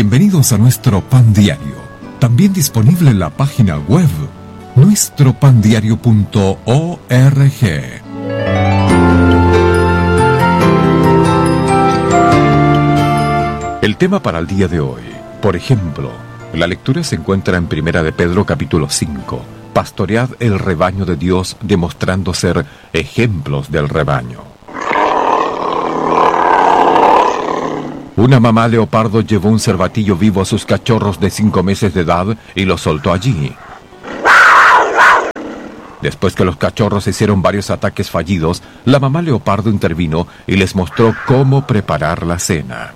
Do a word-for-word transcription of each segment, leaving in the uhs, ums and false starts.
Bienvenidos a nuestro Pan Diario, también disponible en la página web nuestro pan diario punto org. El tema para el día de hoy, por ejemplo, la lectura se encuentra en Primera de Pedro capítulo cinco. Pastoread el rebaño de Dios, demostrando ser ejemplos del rebaño. Una mamá leopardo llevó un cervatillo vivo a sus cachorros de cinco meses de edad y los soltó allí. Después que los cachorros hicieron varios ataques fallidos, la mamá leopardo intervino y les mostró cómo preparar la cena.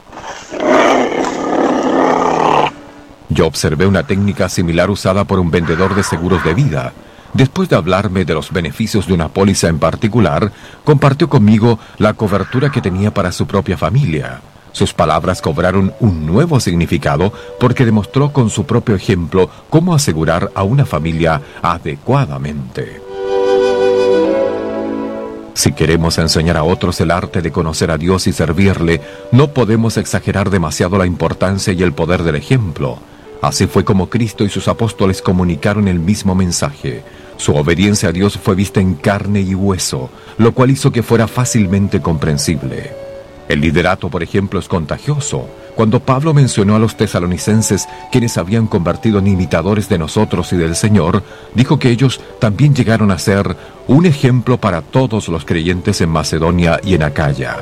Yo observé una técnica similar usada por un vendedor de seguros de vida. Después de hablarme de los beneficios de una póliza en particular, compartió conmigo la cobertura que tenía para su propia familia. Sus palabras cobraron un nuevo significado porque demostró con su propio ejemplo cómo asegurar a una familia adecuadamente. Si queremos enseñar a otros el arte de conocer a Dios y servirle, no podemos exagerar demasiado la importancia y el poder del ejemplo. Así fue como Cristo y sus apóstoles comunicaron el mismo mensaje. Su obediencia a Dios fue vista en carne y hueso, lo cual hizo que fuera fácilmente comprensible. El liderato, por ejemplo, es contagioso. Cuando Pablo mencionó a los tesalonicenses, quienes habían convertido en imitadores de nosotros y del Señor, dijo que ellos también llegaron a ser un ejemplo para todos los creyentes en Macedonia y en Acaya.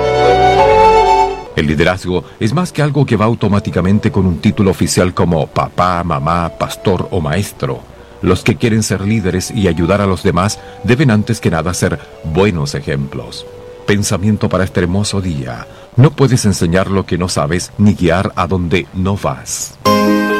El liderazgo es más que algo que va automáticamente con un título oficial como papá, mamá, pastor o maestro. Los que quieren ser líderes y ayudar a los demás deben antes que nada ser buenos ejemplos. Pensamiento para este hermoso día: no puedes enseñar lo que no sabes ni guiar a donde no vas.